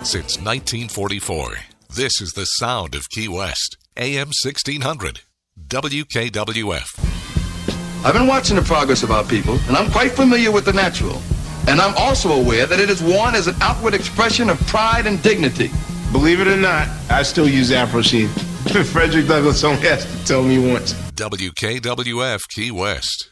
Since 1944, this is the sound of Key West. AM 1600. WKWF. I've been watching the progress of our people, and I'm quite familiar with the natural. And I'm also aware that it is worn as an outward expression of pride and dignity. Believe it or not, I still use Afro Sheen. Frederick Douglass only has to tell me once. WKWF Key West.